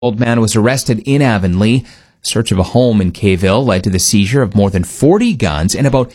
Old man was arrested in Avonlea. Search of a home in Kayville led to the seizure of more than 40 guns and about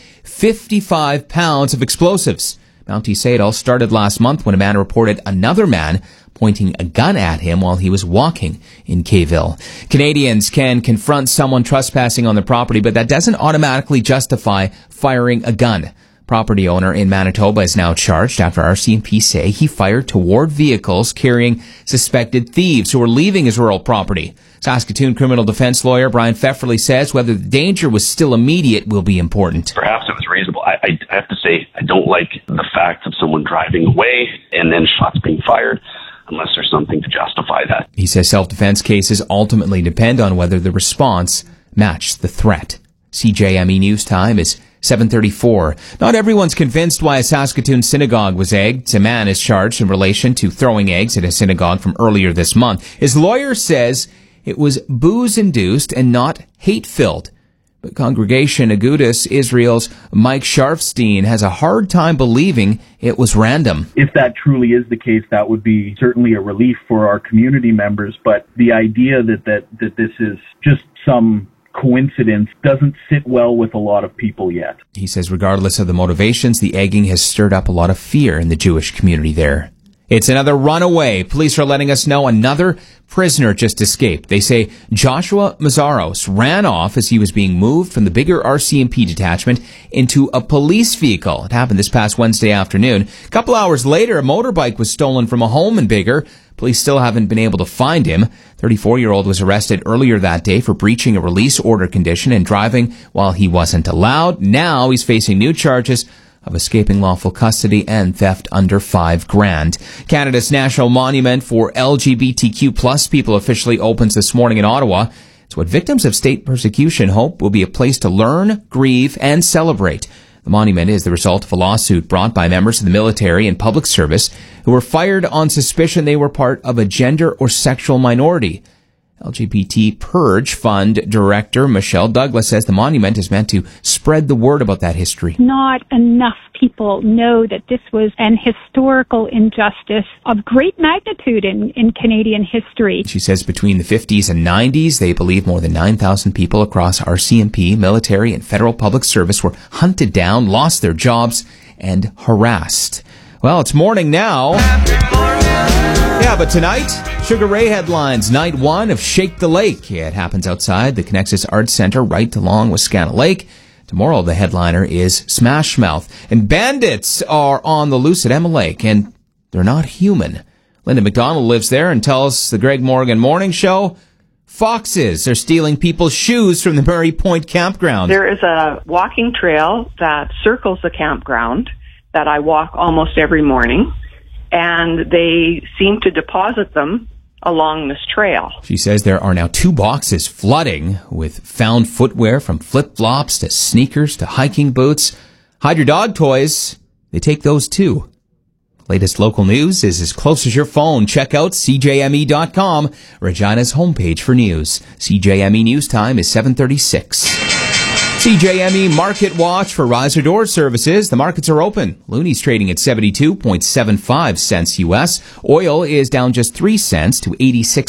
55 pounds of explosives. Mountie say it all started last month when a man reported another man pointing a gun at him while he was walking in Kayville. Canadians can confront someone trespassing on their property, but that doesn't automatically justify firing a gun. Property owner in Manitoba is now charged after RCMP say he fired toward vehicles carrying suspected thieves who were leaving his rural property. Saskatoon criminal defense lawyer Brian Pfefferly says whether the danger was still immediate will be important. Perhaps it was reasonable. I have to say I don't like the fact of someone driving away and then shots being fired unless there's something to justify that. He says self-defense cases ultimately depend on whether the response matched the threat. CJME News Time is 7:34. Not everyone's convinced why a Saskatoon synagogue was egged. A man is charged in relation to throwing eggs at a synagogue from earlier this month. His lawyer says it was booze-induced and not hate-filled. But Congregation Agudas Israel's Mike Sharfstein has a hard time believing it was random. If that truly is the case, that would be certainly a relief for our community members. But the idea that this is just some coincidence doesn't sit well with a lot of people yet. He says regardless of the motivations, the egging has stirred up a lot of fear in the Jewish community there. It's another runaway. Police are letting us know another prisoner just escaped. They say Joshua Mazzaros ran off as he was being moved from the bigger RCMP detachment into a police vehicle. It happened this past Wednesday afternoon. A couple hours later, a motorbike was stolen from a home in Biggar. Police still haven't been able to find him. 34-year-old was arrested earlier that day for breaching a release order condition and driving while he wasn't allowed. Now he's facing new charges of escaping lawful custody and theft under $5,000. Canada's National Monument for LGBTQ plus people officially opens this morning in Ottawa. It's what victims of state persecution hope will be a place to learn, grieve, and celebrate. The monument is the result of a lawsuit brought by members of the military and public service who were fired on suspicion they were part of a gender or sexual minority. LGBT Purge Fund Director Michelle Douglas says the monument is meant to spread the word about that history. Not enough people know that this was an historical injustice of great magnitude in Canadian history. She says between the 50s and 90s, they believe more than 9,000 people across RCMP, military, and federal public service were hunted down, lost their jobs, and harassed. Well, it's morning now. Yeah, but tonight, Sugar Ray headlines night one of Shake the Lake. Yeah, it happens outside the Connexus Arts Center right along Wascana Lake. Tomorrow, the headliner is Smash Mouth. And bandits are on the loose at Emma Lake, and they're not human. Linda McDonald lives there and tells the Greg Morgan Morning Show foxes are stealing people's shoes from the Murray Point campground. There is a walking trail that circles the campground that I walk almost every morning, and they seem to deposit them along this trail. She says there are now 2 boxes flooding with found footwear from flip-flops to sneakers to hiking boots. Hide your dog toys. They take those too. Latest local news is as close as your phone. Check out CJME.com, Regina's homepage for news. CJME News Time is 7:36. CJME Market Watch for Riser Door Services. The markets are open. Looney's trading at 72.75 cents U.S. Oil is down just 3 cents to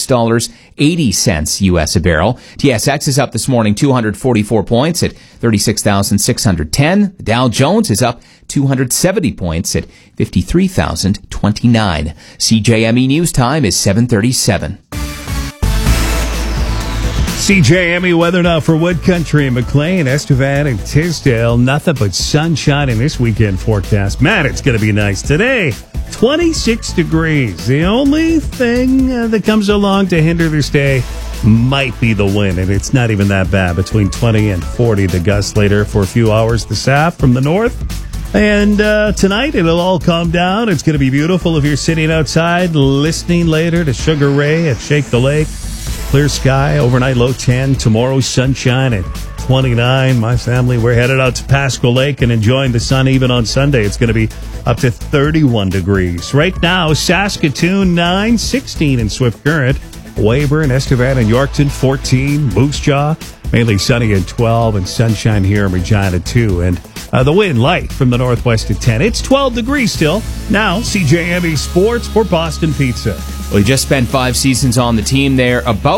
$86.80 U.S. a barrel. TSX is up this morning 244 points at 36,610. The Dow Jones is up 270 points at 53,029. CJME News Time is 7:37. CJME weather now for Wood Country, McLean, Estevan, and Tisdale. Nothing but sunshine in this weekend forecast. Man, it's going to be nice today. 26 degrees. The only thing that comes along to hinder this day might be the wind, and it's not even that bad. Between 20 and 40, the gusts later for a few hours this aft from the north. And tonight, it'll all calm down. It's going to be beautiful if you're sitting outside listening later to Sugar Ray at Shake the Lake. Clear sky, overnight low 10. Tomorrow, sunshine at 29. My family, we're headed out to Pasco Lake and enjoying the sun even on Sunday. It's going to be up to 31 degrees. Right now, Saskatoon 9, 16 in Swift Current. Weyburn, Estevan, and Yorkton 14. Moose Jaw, mainly sunny at 12, and sunshine here in Regina 2. And the wind light from the northwest at 10. It's 12 degrees still. Now, CJME Sports for Boston Pizza. Well, he just spent 5 seasons on the team there. About